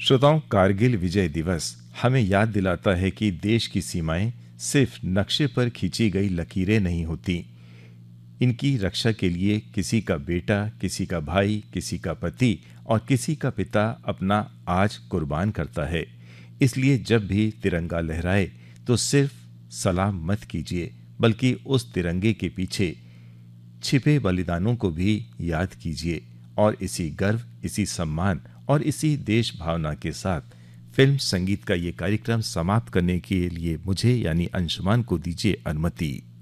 श्रोताओं, कारगिल विजय दिवस हमें याद दिलाता है कि देश की सीमाएं सिर्फ नक्शे पर खींची गई लकीरें नहीं होती। इनकी रक्षा के लिए किसी का बेटा, किसी का भाई, किसी का पति और किसी का पिता अपना आज कुर्बान करता है। इसलिए जब भी तिरंगा लहराए तो सिर्फ सलाम मत कीजिए, बल्कि उस तिरंगे के पीछे छिपे बलिदानों को भी याद कीजिए। और इसी गर्व, इसी सम्मान और इसी देश भावना के साथ फिल्म संगीत का ये कार्यक्रम समाप्त करने के लिए मुझे यानी अंशुमान को दीजिए अनुमति।